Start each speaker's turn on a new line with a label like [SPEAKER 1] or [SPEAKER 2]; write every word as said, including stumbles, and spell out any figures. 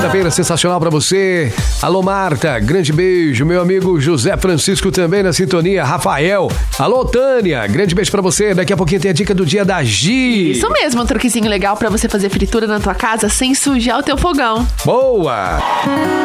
[SPEAKER 1] quinta-feira sensacional pra você. Alô, Marta, grande beijo. Meu amigo José Francisco também na sintonia. Rafael. Alô, Tânia, grande beijo pra você. Daqui a pouquinho tem a dica do dia da Gi.
[SPEAKER 2] Isso mesmo, um truquezinho legal pra você fazer fritura na tua casa sem sujar o teu fogão.
[SPEAKER 1] Boa!